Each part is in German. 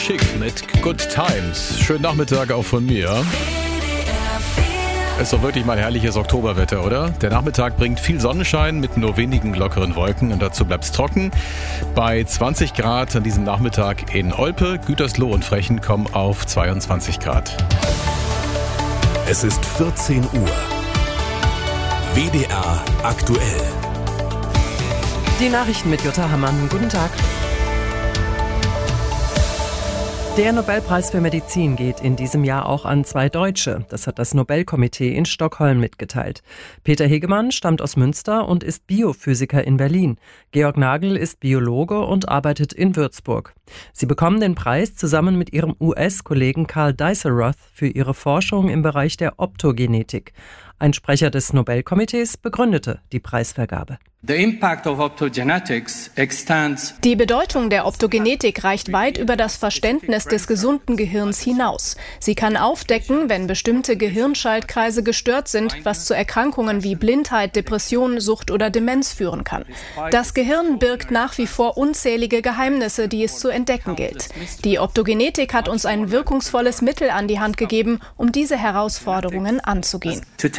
Chic mit Good Times. Schönen Nachmittag auch von mir. Ist doch wirklich mal herrliches Oktoberwetter, oder? Der Nachmittag bringt viel Sonnenschein mit nur wenigen lockeren Wolken und dazu bleibt's trocken. Bei 20 Grad an diesem Nachmittag in Olpe, Gütersloh und Frechen kommen auf 22 Grad. Es ist 14 Uhr. WDR aktuell. Die Nachrichten mit Jutta Hammann. Guten Tag. Der Nobelpreis für Medizin geht in diesem Jahr auch an 2 Deutsche. Das hat das Nobelkomitee in Stockholm mitgeteilt. Peter Hegemann stammt aus Münster und ist Biophysiker in Berlin. Georg Nagel ist Biologe und arbeitet in Würzburg. Sie bekommen den Preis zusammen mit ihrem US-Kollegen Carl Deisseroth für ihre Forschung im Bereich der Optogenetik. Ein Sprecher des Nobelkomitees begründete die Preisvergabe. Die Bedeutung der Optogenetik reicht weit über das Verständnis des gesunden Gehirns hinaus. Sie kann aufdecken, wenn bestimmte Gehirnschaltkreise gestört sind, was zu Erkrankungen wie Blindheit, Depression, Sucht oder Demenz führen kann. Das Gehirn birgt nach wie vor unzählige Geheimnisse, die es zu entdecken gilt. Die Optogenetik hat uns ein wirkungsvolles Mittel an die Hand gegeben, um diese Herausforderungen anzugehen.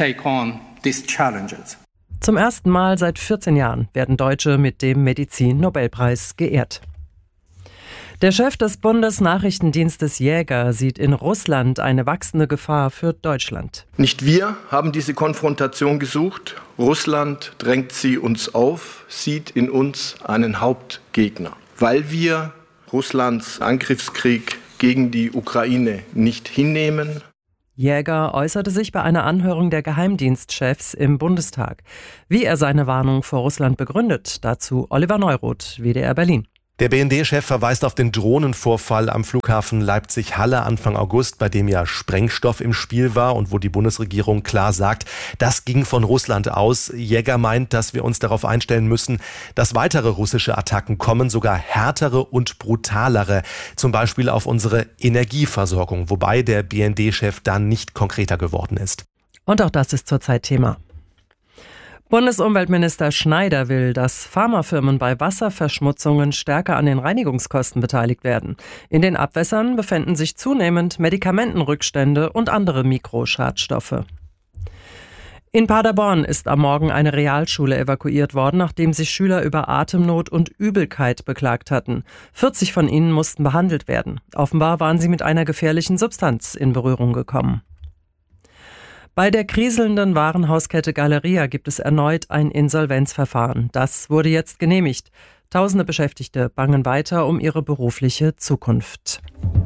Zum ersten Mal seit 14 Jahren werden Deutsche mit dem Medizin-Nobelpreis geehrt. Der Chef des Bundesnachrichtendienstes Jäger sieht in Russland eine wachsende Gefahr für Deutschland. Nicht wir haben diese Konfrontation gesucht. Russland drängt sie uns auf, sieht in uns einen Hauptgegner. Weil wir Russlands Angriffskrieg gegen die Ukraine nicht hinnehmen. Jäger äußerte sich bei einer Anhörung der Geheimdienstchefs im Bundestag. Wie er seine Warnung vor Russland begründet, dazu Oliver Neuroth, WDR Berlin. Der BND-Chef verweist auf den Drohnenvorfall am Flughafen Leipzig-Halle Anfang August, bei dem ja Sprengstoff im Spiel war und wo die Bundesregierung klar sagt, das ging von Russland aus. Jäger meint, dass wir uns darauf einstellen müssen, dass weitere russische Attacken kommen, sogar härtere und brutalere, zum Beispiel auf unsere Energieversorgung, wobei der BND-Chef dann nicht konkreter geworden ist. Und auch das ist zurzeit Thema. Bundesumweltminister Schneider will, dass Pharmafirmen bei Wasserverschmutzungen stärker an den Reinigungskosten beteiligt werden. In den Abwässern befänden sich zunehmend Medikamentenrückstände und andere Mikroschadstoffe. In Paderborn ist am Morgen eine Realschule evakuiert worden, nachdem sich Schüler über Atemnot und Übelkeit beklagt hatten. 40 von ihnen mussten behandelt werden. Offenbar waren sie mit einer gefährlichen Substanz in Berührung gekommen. Bei der kriselnden Warenhauskette Galeria gibt es erneut ein Insolvenzverfahren. Das wurde jetzt genehmigt. Tausende Beschäftigte bangen weiter um ihre berufliche Zukunft.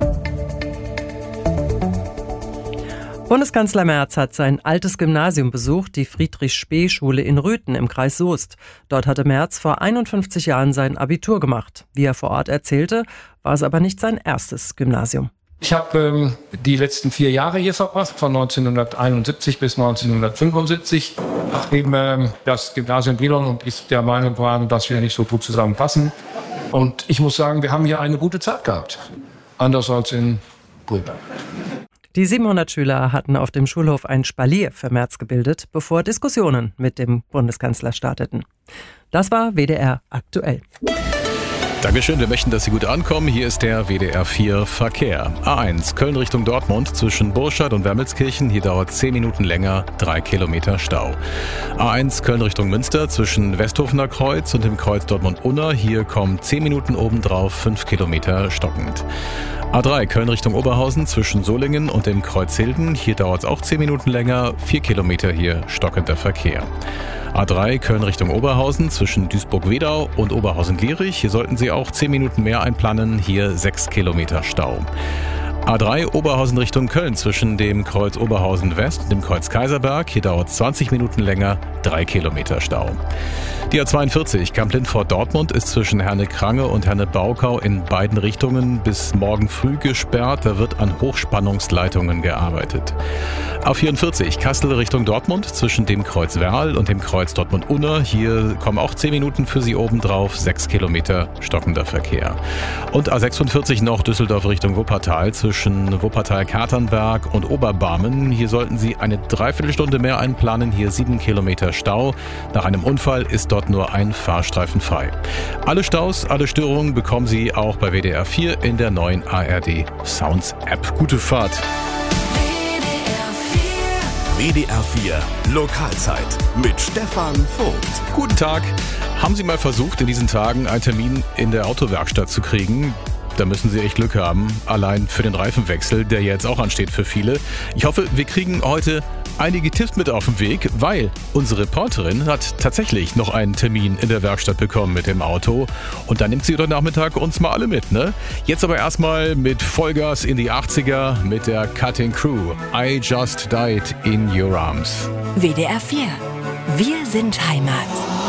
Bundeskanzler Merz hat sein altes Gymnasium besucht, die Friedrich-Spee-Schule in Rüthen im Kreis Soest. Dort hatte Merz vor 51 Jahren sein Abitur gemacht. Wie er vor Ort erzählte, war es aber nicht sein erstes Gymnasium. Ich habe die letzten 4 Jahre hier verbracht, von 1971 bis 1975, nachdem das Gymnasium Brilon und ich der Meinung waren, dass wir nicht so gut zusammenpassen. Und ich muss sagen, wir haben hier eine gute Zeit gehabt, anders als in Brühl. Die 700 Schüler hatten auf dem Schulhof ein Spalier für Merz gebildet, bevor Diskussionen mit dem Bundeskanzler starteten. Das war WDR aktuell. Dankeschön, wir möchten, dass Sie gut ankommen. Hier ist der WDR 4 Verkehr. A1 Köln Richtung Dortmund zwischen Burscheid und Wermelskirchen. Hier dauert 10 Minuten länger, 3 Kilometer Stau. A1 Köln Richtung Münster zwischen Westhofener Kreuz und dem Kreuz Dortmund-Unna. Hier kommen 10 Minuten obendrauf, 5 Kilometer stockend. A3 Köln Richtung Oberhausen zwischen Solingen und dem Kreuz Hilden. Hier dauert es auch 10 Minuten länger, 4 Kilometer hier stockender Verkehr. A3 Köln Richtung Oberhausen zwischen Duisburg-Wedau und Oberhausen-Lierich. Hier sollten Sie auch 10 Minuten mehr einplanen, hier 6 Kilometer Stau. A3 Oberhausen Richtung Köln zwischen dem Kreuz Oberhausen West und dem Kreuz Kaiserberg. Hier dauert es 20 Minuten länger, 3 Kilometer Stau. Die A42 Kamp-Lindfort-Dortmund ist zwischen Herne-Krange und Herne-Baukau in beiden Richtungen bis morgen früh gesperrt. Da wird an Hochspannungsleitungen gearbeitet. A44 Kassel Richtung Dortmund zwischen dem Kreuz Werl und dem Kreuz Dortmund-Unna. Hier kommen auch 10 Minuten für Sie obendrauf, 6 Kilometer stockender Verkehr. Und A46 noch Düsseldorf Richtung Wuppertal zwischen zwischen Wuppertal-Katernberg und Oberbarmen. Hier sollten Sie eine Dreiviertelstunde mehr einplanen, hier 7 Kilometer Stau. Nach einem Unfall ist dort nur ein Fahrstreifen frei. Alle Staus, alle Störungen bekommen Sie auch bei WDR 4 in der neuen ARD Sounds App. Gute Fahrt! WDR 4 Lokalzeit mit Stefan Vogt. Guten Tag. Haben Sie mal versucht, in diesen Tagen einen Termin in der Autowerkstatt zu kriegen? Da müssen Sie echt Glück haben. Allein für den Reifenwechsel, der jetzt auch ansteht für viele. Ich hoffe, wir kriegen heute einige Tipps mit auf den Weg, weil unsere Reporterin hat tatsächlich noch einen Termin in der Werkstatt bekommen mit dem Auto. Und dann nimmt sie heute Nachmittag uns mal alle mit, ne? Jetzt aber erstmal mit Vollgas in die 80er mit der Cutting Crew. I Just Died in Your Arms. WDR 4. Wir sind Heimat.